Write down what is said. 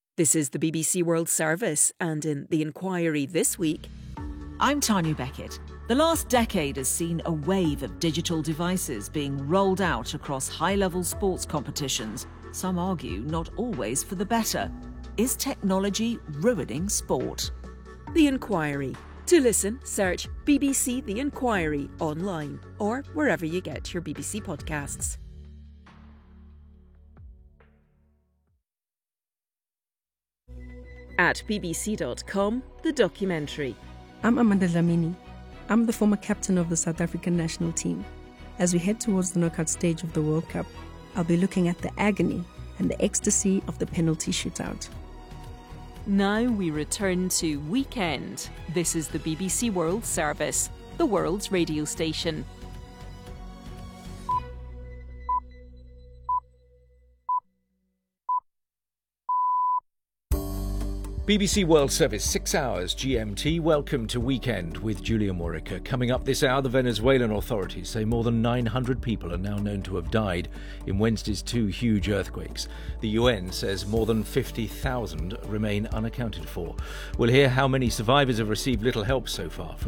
This is the BBC World Service, and in The Inquiry this week... I'm Tanya Beckett. The last decade has seen a wave of digital devices being rolled out across high-level sports competitions. Some argue not always for the better. Is technology ruining sport? The Inquiry. To listen, search BBC The Inquiry online or wherever you get your BBC podcasts. At bbc.com, the documentary. I'm Amanda Dlamini. I'm the former captain of the South African national team. As we head towards the knockout stage of the World Cup, I'll be looking at the agony and the ecstasy of the penalty shootout. Now we return to Weekend. This is the BBC World Service, the world's radio station. BBC World Service, 6 hours GMT. Welcome to Weekend with Julia Morica. Coming up this hour, the Venezuelan authorities say more than 900 people are now known to have died in Wednesday's two huge earthquakes. The UN says more than 50,000 remain unaccounted for. We'll hear how many survivors have received little help so far from